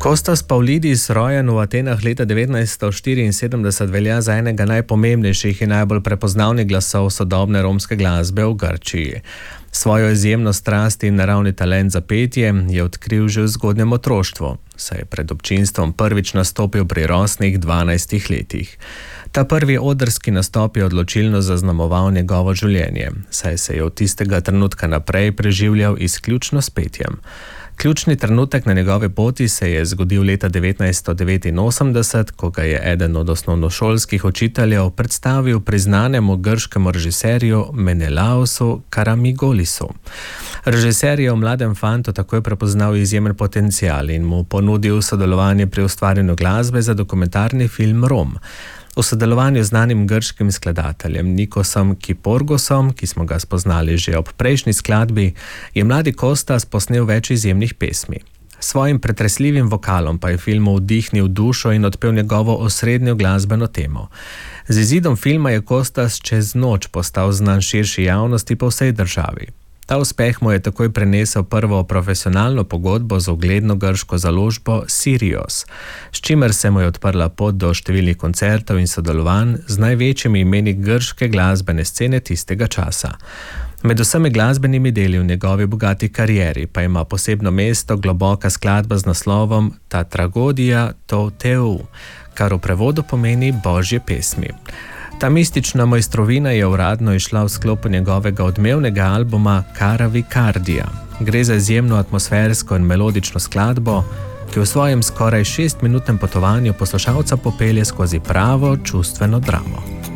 Kostas Pavlidis, rojen v Atenah leta 1974, velja za enega najpomembnejših in najbolj prepoznavnih glasov sodobne romske glasbe v Grčiji. Svojo izjemno strast in naravni talent za petje je odkril že v zgodnjem otroštvu, saj je pred občinstvom prvič nastopil pri rosnih 12 letih. Ta prvi odrski nastop je odločilno zaznamoval njegovo življenje, saj se je od tistega trenutka naprej preživljal izključno s petjem. Ključni trenutek na njegovi poti se je zgodil leta 1989, ko ga je eden od osnovnošolskih učiteljev predstavil priznanemu grškemu režiserju Menelaosu Karamigolisu. Režiser je v mladem fantu takoj prepoznal izjemen potencial in mu ponudil sodelovanje pri ustvarjanju glasbe za dokumentarni film Rom. V sodelovanju z znanim grškim skladateljem Nikosom Kiporgosom, ki smo ga spoznali že ob prejšnji skladbi, je mladi Kostas posnel več izjemnih pesmi. Svojim pretresljivim vokalom pa je filmu vdihnil dušo in odpel njegovo osrednjo glasbeno temo. Z izidom filma je Kostas čez noč postal znan širši javnosti po vsej državi. Ta uspeh mu je takoj prenesel prvo profesionalno pogodbo z ugledno grško založbo Sirios, s čimer se mu je odprla pot do številnih koncertov in sodelovanj z največjimi imeni grške glasbene scene tistega časa. Med vsemi glasbenimi deli v njegovi bogati karieri pa ima posebno mesto globoka skladba z naslovom Ta tragodija to teu, kar v prevodu pomeni Božje pesmi. Ta mistična mojstrovina je uradno išla v sklopu njegovega odmevnega albuma Kara Vikardija. Gre za izjemno atmosfersko in melodično skladbo, ki v svojem skoraj 6-minutnem potovanju poslušalca popelje skozi pravo čustveno dramo.